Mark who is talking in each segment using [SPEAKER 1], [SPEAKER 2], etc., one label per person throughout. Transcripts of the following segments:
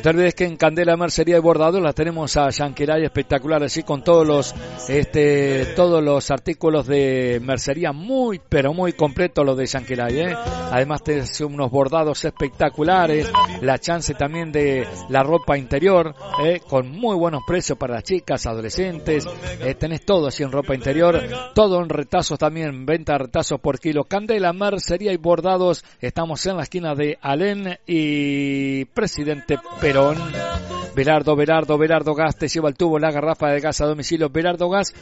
[SPEAKER 1] te olvides que en Candela Mercería y Bordado la tenemos a Yanqueray espectacular, así con todos los artículos de mercería muy, pero muy completos los de Yanqueray, Además tenés unos bordados espectaculares, la chance también de la ropa interior, con muy buenos precios para las chicas, adolescentes, tenés todo así en ropa interior, todo en retazos también, venta de retazos por kilo. Candela Mercería y Bordados, estamos en la esquina de Alén y Presidente Perón. Berardo Gas te lleva el tubo, la garrafa de gas a domicilio. Berardo Gas,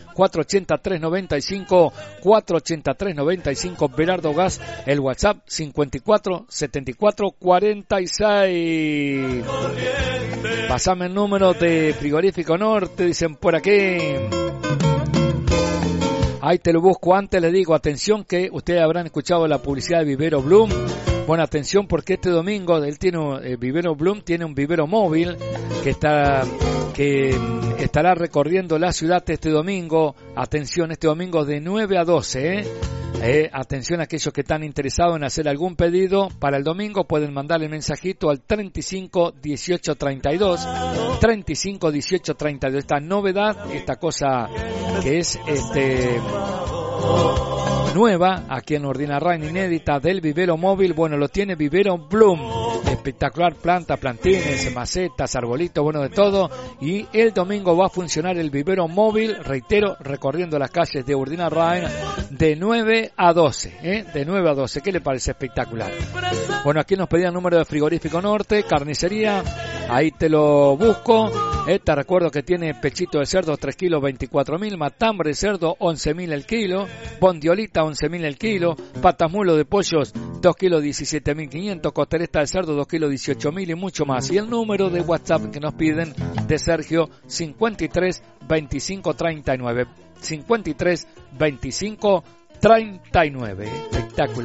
[SPEAKER 1] 480-395, Berardo Gas, el WhatsApp 54-74-46. Pasame el número de Frigorífico Norte, dicen por aquí. Ahí te lo busco. Antes les digo, atención, que ustedes habrán escuchado la publicidad de Vivero Bloom. Bueno, atención, porque este domingo Vivero Bloom tiene un vivero móvil que estará recorriendo la ciudad este domingo. Atención, este domingo de 9 a 12, atención a aquellos que están interesados en hacer algún pedido para el domingo, pueden mandarle mensajito al 35 18 32, 35 18 32. Esta novedad, esta cosa que es nueva aquí en Ordina Rain, inédita del vivero móvil, bueno, lo tiene Vivero Bloom, espectacular, plantines, macetas, arbolitos, bueno, de todo. Y el domingo va a funcionar el vivero móvil, reitero, recorriendo las calles de Ordina Rain de 9 a 12, de 9 a 12, ¿qué le parece? Espectacular. Bueno, aquí nos pedían número de Frigorífico Norte, carnicería, ahí te lo busco. Te recuerdo que tiene pechito de cerdo 3 kilos 24.000, matambre de cerdo 11.000 el kilo, bondiolita 11.000 el kilo, patas mulo de pollos 2 kilos 17.500, costeleta de cerdo 2 kilos 18.000 y mucho más. Y el número de WhatsApp que nos piden de Sergio 53 25 39, 53 25 39. Espectacular.